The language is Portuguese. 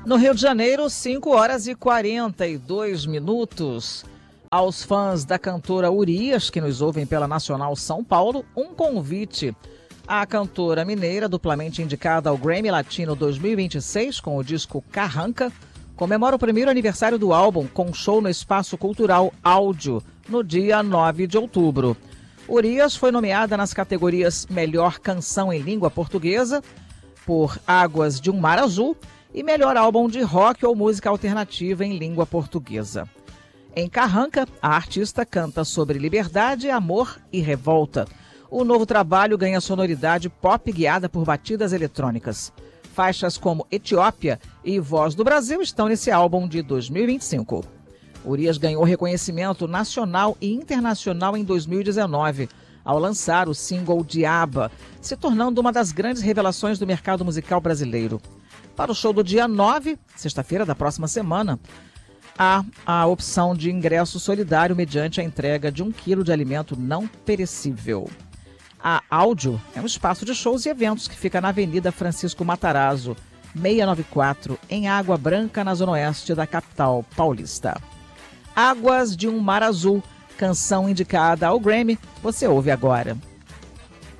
No Rio de Janeiro, 5 horas e 42 minutos. Aos fãs da cantora Urias, que nos ouvem pela Nacional São Paulo, um convite. A cantora mineira, duplamente indicada ao Grammy Latino 2026 com o disco Carranca, comemora o primeiro aniversário do álbum com show no Espaço Cultural Áudio, no dia 9 de outubro. Urias foi nomeada nas categorias Melhor Canção em Língua Portuguesa, por Águas de um Mar Azul, e Melhor Álbum de Rock ou Música Alternativa em Língua Portuguesa. Em Carranca, a artista canta sobre liberdade, amor e revolta. O novo trabalho ganha sonoridade pop guiada por batidas eletrônicas. Faixas como Etiópia e Voz do Brasil estão nesse álbum de 2025. Urias ganhou reconhecimento nacional e internacional em 2019, ao lançar o single Diaba, se tornando uma das grandes revelações do mercado musical brasileiro. Para o show do dia 9, sexta-feira da próxima semana, há a opção de ingresso solidário mediante a entrega de 1 quilo de alimento não perecível. A Áudio é um espaço de shows e eventos que fica na Avenida Francisco Matarazzo, 694, em Água Branca, na zona oeste da capital paulista. Águas de um Mar Azul, canção indicada ao Grammy, você ouve agora.